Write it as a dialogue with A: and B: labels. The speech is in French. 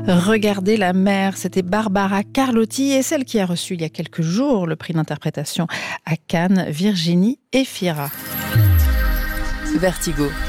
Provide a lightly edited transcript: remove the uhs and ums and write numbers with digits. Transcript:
A: Regardez la mer, c'était Barbara Carlotti et celle qui a reçu il y a quelques jours le prix d'interprétation à Cannes, Virginie Efira.
B: Vertigo,